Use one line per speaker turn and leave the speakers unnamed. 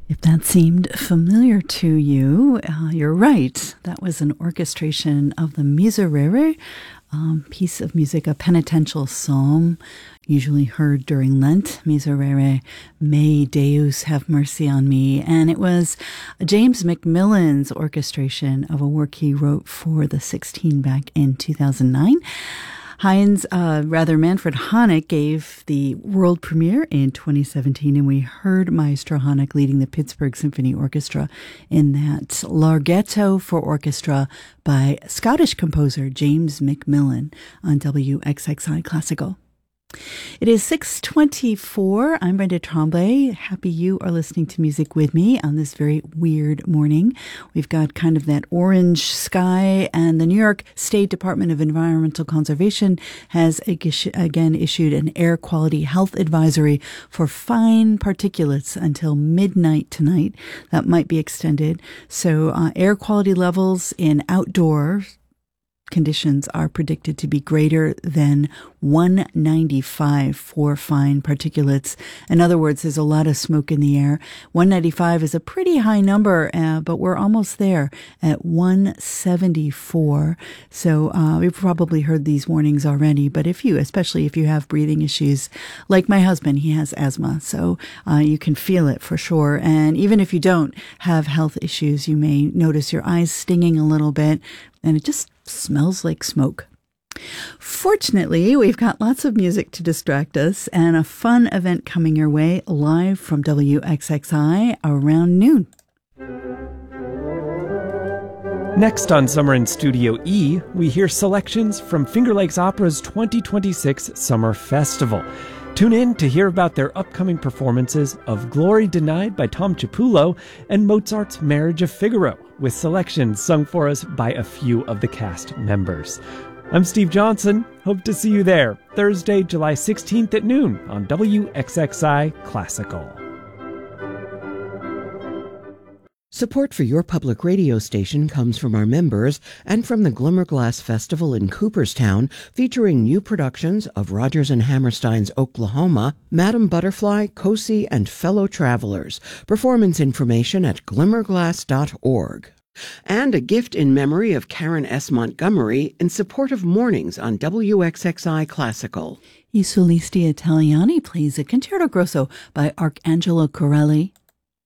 If that seemed familiar to you, you're right. That was an orchestration of the Miserere, piece of music, a penitential psalm, usually heard during Lent. Miserere, may Deus have mercy on me. And it was James Macmillan's orchestration of a work he wrote for the 16 back in 2009. Manfred Honeck gave the world premiere in 2017, and we heard Maestro Honeck leading the Pittsburgh Symphony Orchestra in that Larghetto for orchestra by Scottish composer James Macmillan on WXXI Classical. It is 6:24. I'm Brenda Tremblay. Happy you are listening to music with me on this very weird morning. We've got kind of that orange sky, and the New York State Department of Environmental Conservation has again issued an air quality health advisory for fine particulates until midnight tonight. That might be extended. So air quality levels in outdoor conditions are predicted to be greater than 195 for fine particulates. In other words, there's a lot of smoke in the air. 195 is a pretty high number, but we're almost there at 174. So we've probably heard these warnings already, but especially if you have breathing issues, like my husband, he has asthma, so you can feel it for sure. And even if you don't have health issues, you may notice your eyes stinging a little bit, and it just smells like smoke. Fortunately, we've got lots of music to distract us and a fun event coming your way live from WXXI around noon.
Next on Summer in Studio E, we hear selections from Finger Lakes Opera's 2026 Summer Festival. Tune in to hear about their upcoming performances of Glory Denied by Tom Chiapullo and Mozart's Marriage of Figaro, with selections sung for us by a few of the cast members. I'm Steve Johnson. Hope to see you there Thursday, July 16th at noon on WXXI Classical.
Support for your public radio station comes from our members and from the Glimmerglass Festival in Cooperstown, featuring new productions of Rodgers and Hammerstein's Oklahoma, Madame Butterfly, Cosi, and Fellow Travelers. Performance information at glimmerglass.org. And a gift in memory of Karen S. Montgomery in support of mornings on WXXI Classical.
I Solisti Italiani plays a Concerto Grosso by Arcangelo Corelli.